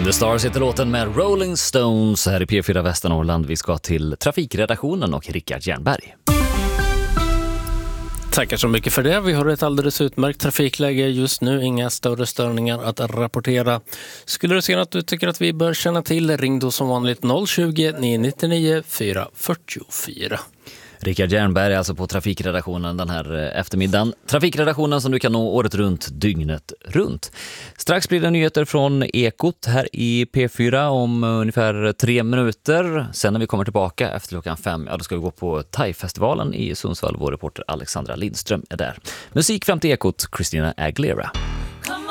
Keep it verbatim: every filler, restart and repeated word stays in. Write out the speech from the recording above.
In the Stars heter låten med Rolling Stones här i P fyra Västernorrland. Vi ska till trafikredaktionen och Rickard Jernberg. Tackar så mycket för det. Vi har ett alldeles utmärkt trafikläge just nu. Inga större störningar att rapportera. Skulle du se att du tycker att vi bör känna till, ring då som vanligt noll tjugo, nio nittionio, fyra fyrtiofyra. Rickard Jernberg är alltså på trafikredaktionen den här eftermiddagen. Trafikredaktionen som du kan nå året runt, dygnet runt. Strax blir det nyheter från Ekot här i P fyra om ungefär tre minuter. Sen när vi kommer tillbaka efter klockan fem, ja då ska vi gå på Thai-festivalen i Sundsvall. Vår reporter Alexandra Lindström är där. Musik fram till Ekot, Christina Aguilera.